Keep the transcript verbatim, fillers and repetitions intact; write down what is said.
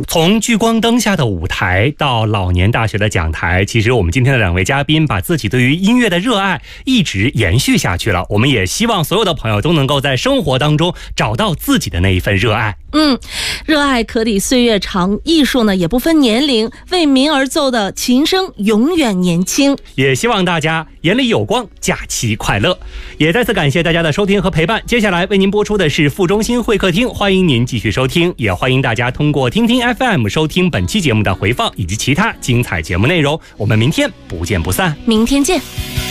从聚光灯下的舞台到老年大学的讲台，其实我们今天的两位嘉宾把自己对于音乐的热爱一直延续下去了。我们也希望所有的朋友都能够在生活当中找到自己的那一份热爱。 嗯，热爱可抵岁月长，艺术呢也不分年龄，为民而奏的琴声永远年轻。 也希望大家眼里有光，假期快乐。也再次感谢大家的收听和陪伴。接下来为您播出的是副中心会客厅，欢迎您继续收听，也欢迎大家通过听听 F M 收听本期节目的回放以及其他精彩节目内容。我们明天不见不散。 明天见。